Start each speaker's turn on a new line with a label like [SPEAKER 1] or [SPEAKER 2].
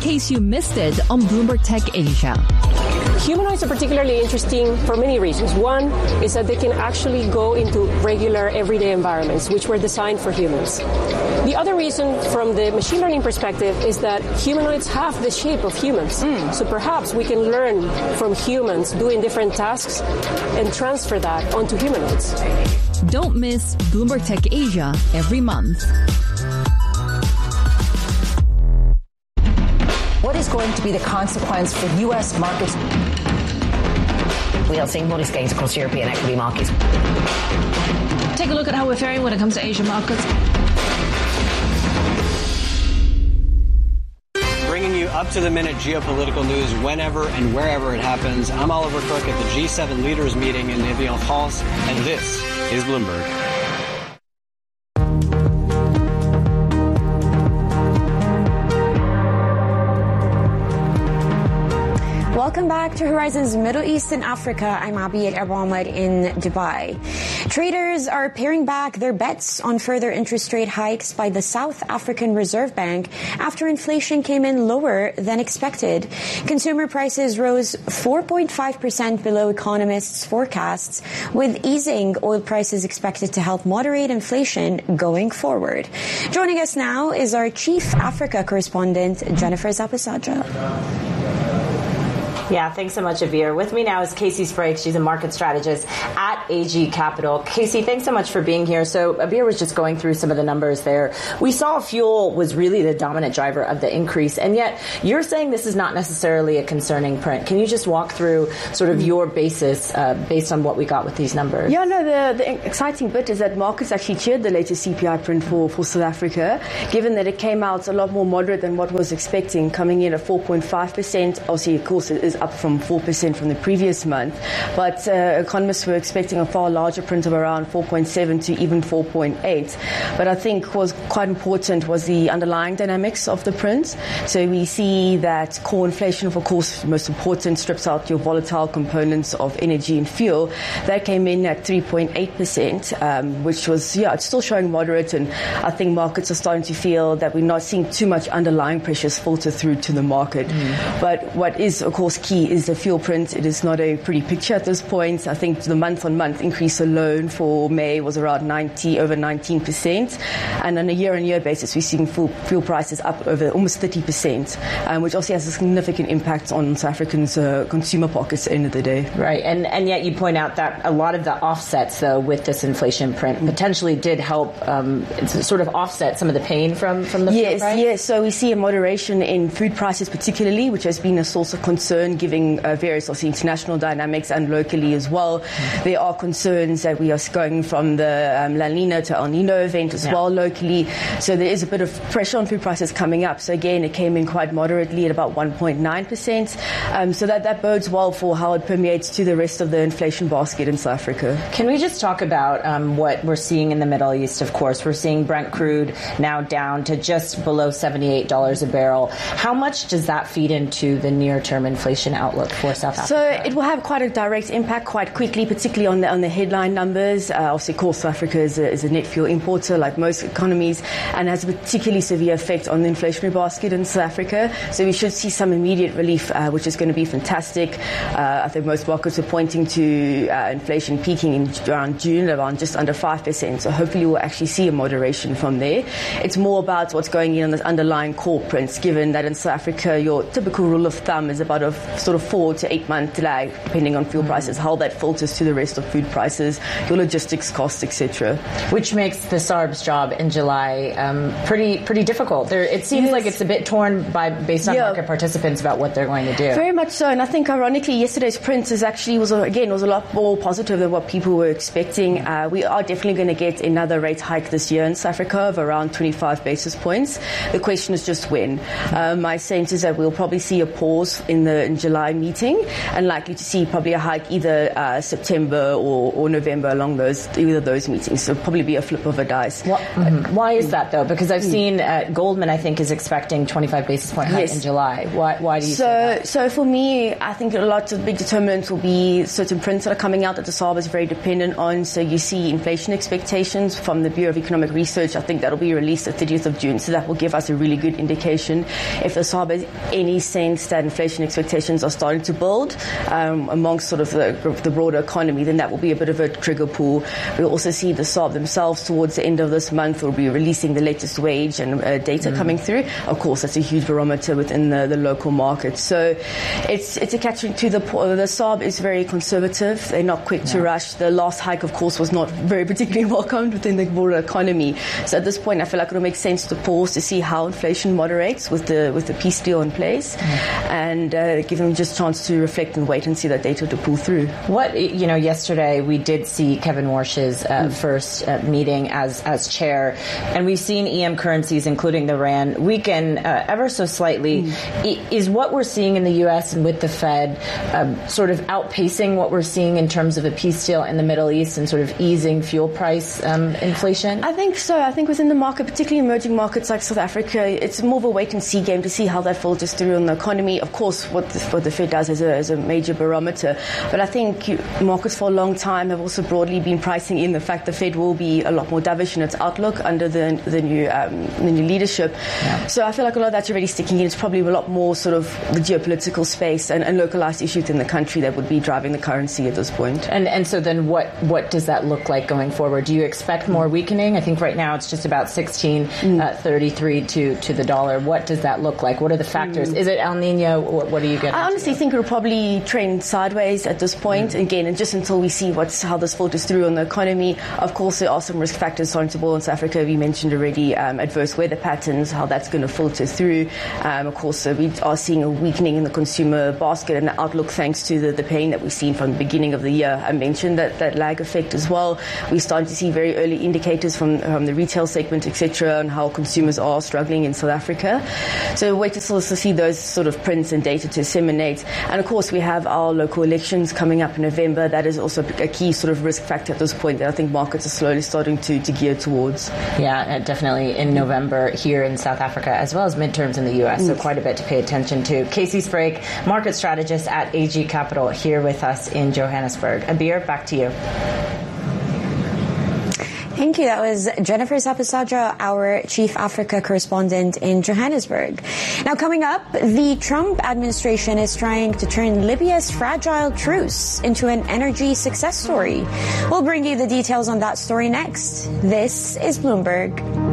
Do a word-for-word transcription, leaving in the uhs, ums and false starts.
[SPEAKER 1] case you missed it on Bloomberg Tech Asia.
[SPEAKER 2] Humanoids are particularly interesting for many reasons. One is that they can actually go into regular everyday environments, which were designed for humans. The other reason from the machine learning perspective is that humanoids have the shape of humans. Mm. So perhaps we can learn from humans doing different tasks and transfer that onto humanoids.
[SPEAKER 1] Don't miss Bloomberg Tech Asia every month.
[SPEAKER 3] What is going to be the consequence for U S markets? We are seeing modest gains across European equity markets.
[SPEAKER 4] Take a look at how we're faring when it comes to Asian markets.
[SPEAKER 5] Bringing you up-to-the-minute geopolitical news whenever and wherever it happens. I'm Oliver Cook at the G seven Leaders Meeting in Evian-France, and this is Bloomberg.
[SPEAKER 6] Welcome back to Horizons Middle East and Africa. I'm Abiyat Abahmed in Dubai. Traders are paring back their bets on further interest rate hikes by the South African Reserve Bank after inflation came in lower than expected. Consumer prices rose four point five percent below economists' forecasts, with easing oil prices expected to help moderate inflation going forward. Joining us now is our Chief Africa correspondent, Jennifer Zapasadra.
[SPEAKER 7] Yeah, thanks so much, Avir. With me now is Casey Sprague. She's a market strategist at A G Capital. Casey, thanks so much for being here. So Avir was just going through some of the numbers there. We saw fuel was really the dominant driver of the increase, and yet you're saying this is not necessarily a concerning print. Can you just walk through sort of your basis uh, based on what we got with these numbers?
[SPEAKER 8] Yeah, no, the, the exciting bit is that markets actually cheered the latest C P I print for, for South Africa, given that it came out a lot more moderate than what was expecting, coming in at four point five percent. Obviously, of course, it is up from four percent from the previous month, but uh, economists were expecting a far larger print of around four point seven to even four point eight. But I think what was quite important was the underlying dynamics of the print. So we see that core inflation, of course, most important, strips out your volatile components of energy and fuel. That came in at three point eight percent, um, which was, yeah, it's still showing moderate, and I think markets are starting to feel that we're not seeing too much underlying pressures filter through to the market. Mm. But what is, of course, key is the fuel print. It is not a pretty picture at this point. I think the month-on-month increase alone for May was around ninety, over nineteen percent. And on a year-on-year basis, we're seeing fuel, fuel prices up over almost thirty percent, um, which also has a significant impact on South Africans' uh, consumer pockets at the end of the day.
[SPEAKER 7] Right. And, and yet you point out that a lot of the offsets, though, with this inflation print potentially did help um, sort of offset some of the pain from, from the
[SPEAKER 8] yes,
[SPEAKER 7] fuel price?
[SPEAKER 8] Yes, so we see a moderation in food prices particularly, which has been a source of concern, giving Uh, various also international dynamics and locally as well. Mm-hmm. There are concerns that we are going from the um, La Nina to El Nino event as yeah. well locally. So there is a bit of pressure on food prices coming up. So again, it came in quite moderately at about one point nine percent. Um, so that, that bodes well for how it permeates to the rest of the inflation basket in South Africa.
[SPEAKER 7] Can we just talk about um, what we're seeing in the Middle East, of course? We're seeing Brent crude now down to just below seventy-eight dollars a barrel. How much does that feed into the near-term inflation outlook for South Africa?
[SPEAKER 8] So it will have quite a direct impact quite quickly, particularly on the on the headline numbers. Uh, obviously, of course, South Africa is a, is a net fuel importer like most economies, and has a particularly severe effect on the inflationary basket in South Africa. So we should see some immediate relief, uh, which is going to be fantastic. Uh, I think most markets are pointing to uh, inflation peaking in around June, around just under five percent. So hopefully we'll actually see a moderation from there. It's more about what's going in on the underlying core prints, given that in South Africa, your typical rule of thumb is about a f- sort of four to eight month lag, depending on fuel mm. prices, how that filters to the rest of food prices, your logistics costs, et cetera.
[SPEAKER 7] Which makes the S A R B's job in July um, pretty pretty difficult. There, it seems yes. like it's a bit torn by based on yeah. market participants about what they're going to do.
[SPEAKER 8] Very much so, and I think ironically, yesterday's print is actually was again was a lot more positive than what people were expecting. Uh, we are definitely going to get another rate hike this year in South Africa of around twenty-five basis points. The question is just when. Uh, my sense is that we'll probably see a pause in the in July meeting, and likely to see probably a hike either uh, September or, or November along those either of those meetings. So probably be a flip of a dice.
[SPEAKER 7] What, mm-hmm. Why is that though? Because I've seen uh, Goldman, I think, is expecting twenty-five basis point hike yes. in July. Why? Why do you?
[SPEAKER 8] So,
[SPEAKER 7] say that?
[SPEAKER 8] so for me, I think a lot of big determinants will be certain prints that are coming out that the S A R B is very dependent on. So you see inflation expectations from the Bureau of Economic Research. I think that'll be released the thirtieth of June. So that will give us a really good indication if the S A R B has any sense that inflation expectations are starting to build um, amongst sort of the, the broader economy. Then that will be a bit of a trigger pull. We'll also see the S A R B themselves towards the end of this month will be releasing the latest wage and uh, data mm. coming through. Of course, that's a huge barometer within the, the local market. So it's it's a catch to the the S A R B is very conservative. They're not quick yeah. to rush. The last hike, of course, was not very particularly welcomed within the broader economy. So at this point, I feel like it'll make sense to pause to see how inflation moderates with the with the peace deal in place, mm. and uh, give them just a chance to reflect and wait and see that data to pull through.
[SPEAKER 7] What you know, yesterday we did see Kevin Warsh's uh, mm. first uh, meeting as as chair, and we've seen E M currencies, including the rand, weaken uh, ever so slightly. Mm. I, is what we're seeing in the U S and with the Fed um, sort of outpacing what we're seeing in terms of a peace deal in the Middle East and sort of easing fuel price um, inflation?
[SPEAKER 8] I think so. I think within the market, particularly emerging markets like South Africa, it's more of a wait-and-see game to see how that filters through on the economy. Of course, what the, what the Fed does is a, is a major barometer. But I think you, markets for a long time have also broadly been pricing in the fact the Fed will be a lot more dovish in its outlook under the, the, new, um, the new leadership. Yeah. So I feel like a lot of that's already sticking in. It's probably a lot more sort of the geopolitical space and, and localized issues in the country that would be driving the currency at this point.
[SPEAKER 7] And and so then what, what does that look like going forward? Do you expect more weakening? I think right now it's just about sixteen thirty-three mm. uh, to, to the dollar. What does that look like? What are the factors? Mm. Is it El Nino? What, what are you getting?
[SPEAKER 8] I honestly think it will probably trend sideways at this point. Mm. Again, and just until we see what's how this filters through on the economy. Of course, there are some risk factors starting to boil in South Africa. We mentioned already um, adverse weather patterns, how that's going to filter through. Um, of course, uh, we are seeing a weakening in the consumer basket and the outlook thanks to the, the pain that we've seen from the beginning of the year. I mentioned that, that lag effect as well. We're starting to see very early indicators from, from the retail segment, et cetera, on how consumers are struggling in South Africa. So wait to still to see those sort of prints and data to disseminate. And of course, we have our local elections coming up in November. That is also a key sort of risk factor at this point that I think markets are slowly starting to, to gear towards.
[SPEAKER 7] Yeah, definitely in November here in South Africa, as well as midterms in the U S. Mm. So quite a bit to pay attention to. Casey Sprague, market strategist at A G Capital, here with us in Johannesburg. Abir, back to you.
[SPEAKER 6] Thank you. That was Jennifer Sapusaja, our Chief Africa correspondent in Johannesburg. Now, coming up, the Trump administration is trying to turn Libya's fragile truce into an energy success story. We'll bring you the details on that story next. This is Bloomberg.